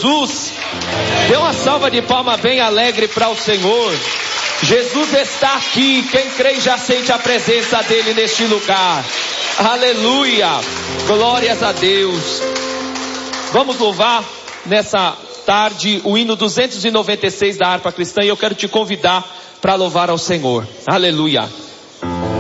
Jesus. Dê uma salva de palma bem alegre para o Senhor. Jesus está aqui. Quem crê já sente a presença dele neste lugar. Aleluia. Glórias a Deus. Vamos louvar nessa tarde o hino 296 da harpa cristã, e eu quero te convidar para louvar ao Senhor. Aleluia.